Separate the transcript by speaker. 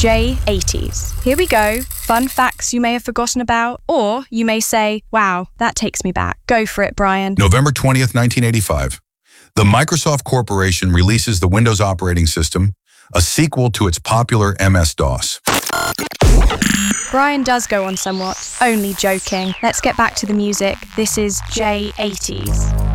Speaker 1: J80s. Here we go. Fun facts you may have forgotten about, or you may say, wow, that takes me back. Go for it, Brian.
Speaker 2: November 20th, 1985. The Microsoft Corporation releases the Windows operating system, a sequel to its popular MS-DOS.
Speaker 1: Brian does go on somewhat. Only joking. Let's get back to the music. This is J80s.